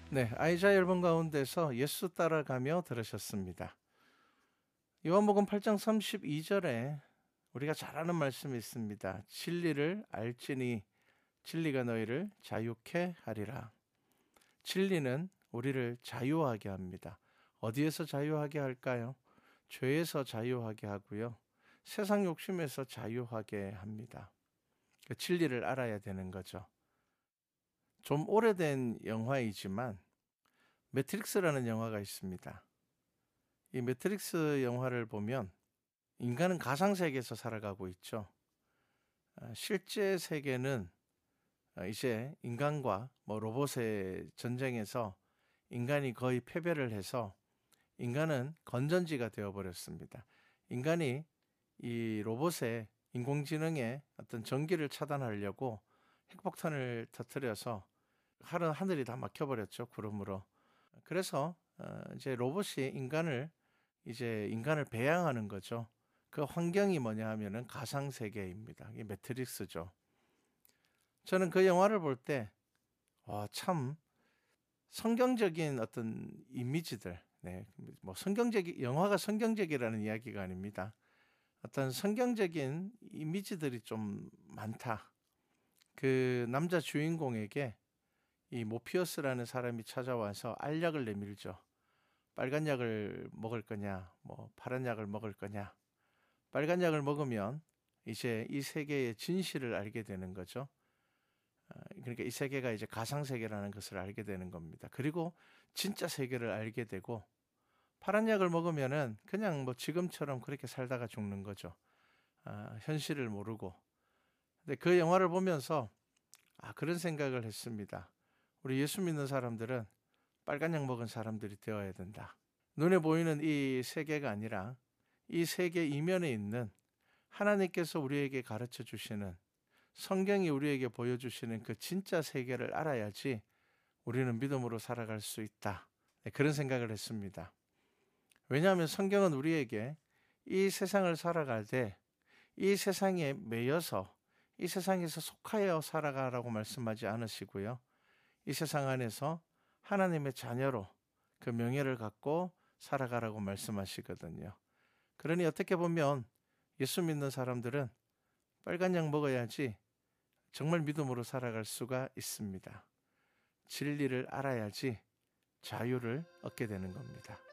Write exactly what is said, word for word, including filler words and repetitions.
네, 아이자 앨범 가운데서 예수 따라가며 들으셨습니다. 요한복음 팔 장 삼십이 절에 우리가 잘 아는 말씀이 있습니다. 진리를 알지니 진리가 너희를 자유케 하리라. 진리는 우리를 자유하게 합니다. 어디에서 자유하게 할까요? 죄에서 자유하게 하고요. 세상 욕심에서 자유하게 합니다. 그 진리를 알아야 되는 거죠. 좀 오래된 영화이지만 매트릭스라는 영화가 있습니다. 이 매트릭스 영화를 보면 인간은 가상세계에서 살아가고 있죠. 실제 세계는 이제 인간과 뭐 로봇의 전쟁에서 인간이 거의 패배를 해서 인간은 건전지가 되어버렸습니다. 인간이 이 로봇의 인공지능의 어떤 전기를 차단하려고 핵폭탄을 터뜨려서 하늘, 하늘이 다 막혀버렸죠. 구름으로. 그래서 이제 로봇이 인간을 이제 인간을 배양하는 거죠. 그 환경이 뭐냐 하면은 가상세계입니다. 이게 매트릭스죠. 저는 그 영화를 볼 때, 와, 참, 성경적인 어떤 이미지들, 네, 뭐 성경적, 영화가 성경적이라는 이야기가 아닙니다. 어떤 성경적인 이미지들이 좀 많다. 그 남자 주인공에게 이 모피어스라는 사람이 찾아와서 알약을 내밀죠. 빨간 약을 먹을 거냐, 뭐 파란 약을 먹을 거냐. 빨간 약을 먹으면 이제 이 세계의 진실을 알게 되는 거죠. 그러니까 이 세계가 이제 가상세계라는 것을 알게 되는 겁니다. 그리고 진짜 세계를 알게 되고, 파란 약을 먹으면은 그냥 뭐 지금처럼 그렇게 살다가 죽는 거죠. 아, 현실을 모르고. 근데 그 영화를 보면서 아, 그런 생각을 했습니다. 우리 예수 믿는 사람들은 빨간 약 먹은 사람들이 되어야 된다. 눈에 보이는 이 세계가 아니라 이 세계 이면에 있는 하나님께서 우리에게 가르쳐 주시는, 성경이 우리에게 보여주시는 그 진짜 세계를 알아야지 우리는 믿음으로 살아갈 수 있다. 네, 그런 생각을 했습니다. 왜냐하면 성경은 우리에게 이 세상을 살아갈 때 이 세상에 매여서 이 세상에서 속하여 살아가라고 말씀하지 않으시고요. 이 세상 안에서 하나님의 자녀로 그 명예를 갖고 살아가라고 말씀하시거든요. 그러니 어떻게 보면 예수 믿는 사람들은 빨간 약 먹어야지 정말 믿음으로 살아갈 수가 있습니다. 진리를 알아야지 자유를 얻게 되는 겁니다.